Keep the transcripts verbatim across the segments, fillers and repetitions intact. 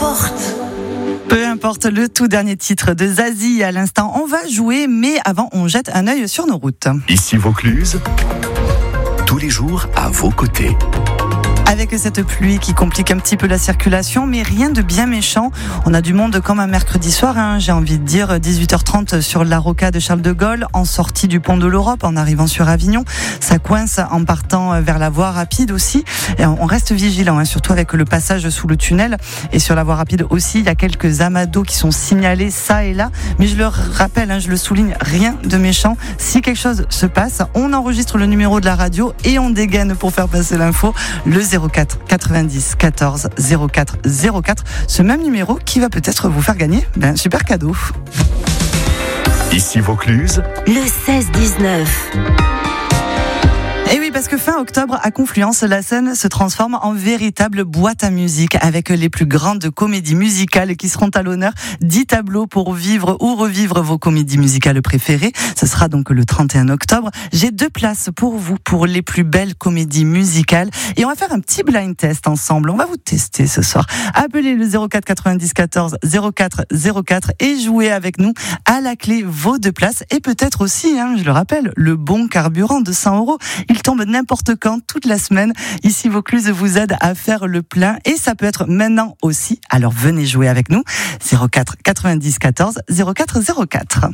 importe. Peu importe le tout dernier titre de Zazie à l'instant, on va jouer, mais avant on jette un œil sur nos routes. Ici Vaucluse, tous les jours à vos côtés. Avec cette pluie qui complique un petit peu la circulation, mais rien de bien méchant. On a du monde comme un mercredi soir, hein, j'ai envie de dire, dix-huit heures trente sur la rocade Charles de Gaulle, en sortie du pont de l'Europe, en arrivant sur Avignon. Ça coince en partant vers la voie rapide aussi. Et on reste vigilant, hein, surtout avec le passage sous le tunnel. Et sur la voie rapide aussi, il y a quelques amas d'eau qui sont signalés ça et là. Mais je le rappelle, hein, je le souligne, rien de méchant. Si quelque chose se passe, on enregistre le numéro de la radio et on dégaine pour faire passer l'info. Le zéro quatre quatre-vingt-dix quatorze zéro quatre zéro quatre, ce même numéro qui va peut-être vous faire gagner ben, un super cadeau. Ici Vaucluse, Le seize dix-neuf. Et oui, parce que fin octobre, à Confluence, la scène se transforme en véritable boîte à musique avec les plus grandes comédies musicales qui seront à l'honneur. dix tableaux pour vivre ou revivre vos comédies musicales préférées. Ce sera donc le trente et un octobre. J'ai deux places pour vous pour les plus belles comédies musicales. Et on va faire un petit blind test ensemble. On va vous tester ce soir. Appelez le zéro quatre quatre-vingt-dix quatorze zéro quatre zéro quatre et jouez avec nous. À la clé, vos deux places et peut-être aussi, hein, je le rappelle, le bon carburant de cent euros. Il tombe n'importe quand, toute la semaine. Ici, Vaucluse vous aide à faire le plein et ça peut être maintenant aussi. Alors venez jouer avec nous. zéro quatre quatre-vingt-dix quatorze zéro quatre zéro quatre.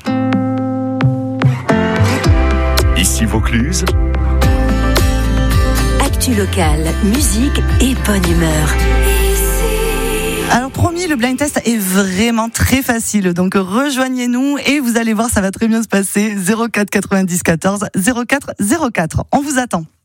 ici Vaucluse, Actu locale, musique et bonne humeur. Alors promis, le blind test est vraiment très facile, donc rejoignez-nous et vous allez voir, ça va très bien se passer. zéro quatre quatre-vingt-dix quatorze zéro quatre zéro quatre. On vous attend.